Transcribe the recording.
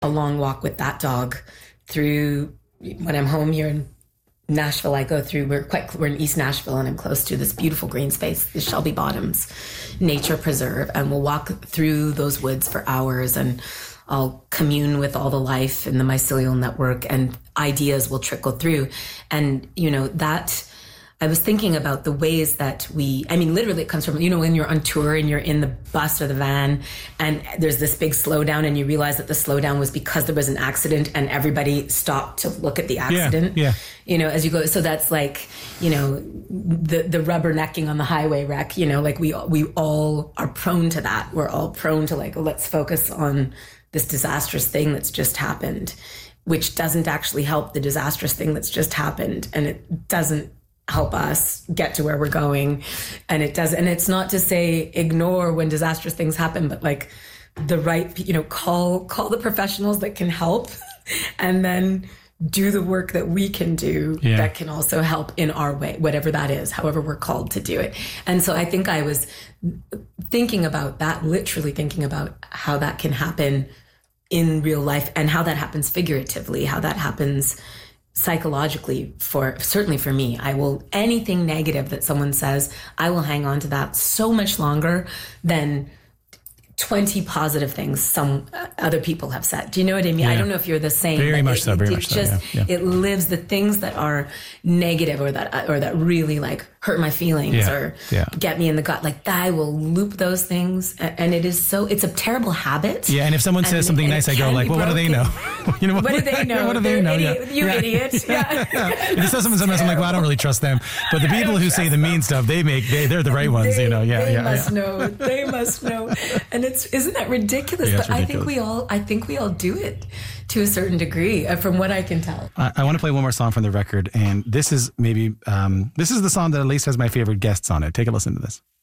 a long walk with that dog through, when I'm home here in Nashville, I go through, we're in East Nashville, and I'm close to this beautiful green space, the Shelby Bottoms Nature Preserve. And we'll walk through those woods for hours, and I'll commune with all the life in the mycelial network, and ideas will trickle through. And, that I was thinking about the ways that literally it comes from, when you're on tour and you're in the bus or the van and there's this big slowdown, and you realize that the slowdown was because there was an accident and everybody stopped to look at the accident. Yeah. As you go. So that's like, the rubbernecking on the highway wreck, like we all are prone to that. We're all prone to like, let's focus on this disastrous thing that's just happened, which doesn't actually help the disastrous thing that's just happened. And it doesn't help us get to where we're going. And it's not to say ignore when disastrous things happen, but like the right, call the professionals that can help, and then do the work that we can do that can also help in our way, whatever that is, however we're called to do it. And so I think I was thinking about that, literally thinking about how that can happen in real life, and how that happens figuratively, how that happens psychologically, certainly for me. Anything negative that someone says, I will hang on to that so much longer than 20 positive things some other people have said. Do you know what I mean? I don't know if you're the same. Very much so. It lives the things that are negative or that really like hurt my feelings or get me in the gut. Like I will loop those things, and it's a terrible habit. Yeah, and if someone says something nice, I go like, well, what do they know? What do they know? What do they know? You idiot. Yeah. If it says something sometimes, I'm like, well, I don't really trust them. But the people who say the mean stuff, they're the right ones. They must know. They must know. And isn't that ridiculous? But ridiculous. I think we all do it to a certain degree, from what I can tell. I want to play one more song from the record, and this is the song that at least has my favorite guests on it. Take a listen to this.